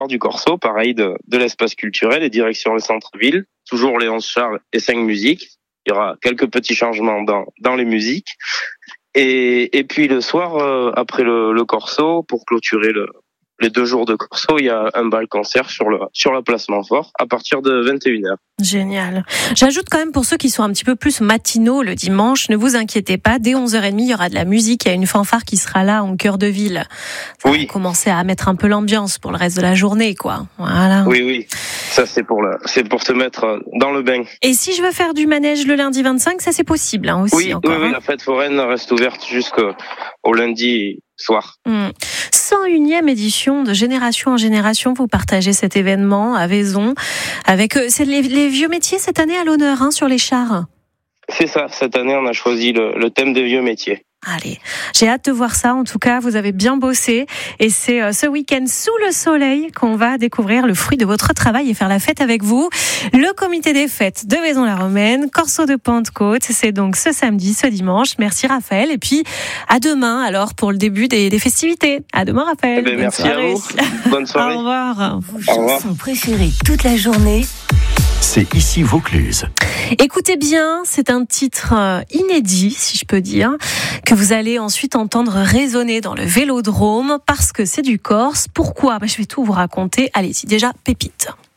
du Corso, pareil, de l'espace culturel et direction le centre-ville. Toujours Léon Charles et 5 musiques. Il y aura quelques petits changements dans les musiques. Et puis le soir, après le Corso, pour clôturer les 2 jours de Corso, il y a un bal-concert sur la place Montfort à partir de 21h. Génial. J'ajoute quand même pour ceux qui sont un petit peu plus matinaux le dimanche, ne vous inquiétez pas, dès 11h30, il y aura de la musique, il y a une fanfare qui sera là en cœur de ville. Ça va commencer à mettre un peu l'ambiance pour le reste de la journée, quoi. Voilà. Oui. Ça, c'est pour se mettre dans le bain. Et si je veux faire du manège le lundi 25, ça c'est possible aussi. Oui, la fête foraine reste ouverte jusqu'au lundi soir. 101e édition de Génération en Génération, vous partagez cet événement à Vaison avec c'est les vieux métiers cette année à l'honneur sur les chars. C'est ça, cette année on a choisi le thème des vieux métiers. Allez, j'ai hâte de voir ça. En tout cas, vous avez bien bossé et c'est ce week-end sous le soleil qu'on va découvrir le fruit de votre travail et faire la fête avec vous. Le comité des fêtes de Vaison-la-Romaine, Corso de Pentecôte, c'est donc ce samedi, ce dimanche. Merci Raphaël et puis à demain alors pour le début des festivités. À demain Raphaël. Merci à vous. Bonne soirée. Au revoir. Vos chansons préférées toute la journée. C'est ici Vaucluse. Écoutez bien, c'est un titre inédit, si je peux dire, que vous allez ensuite entendre résonner dans le Vélodrome parce que c'est du Corse. Pourquoi ? Je vais tout vous raconter. Allez-y, déjà, pépite.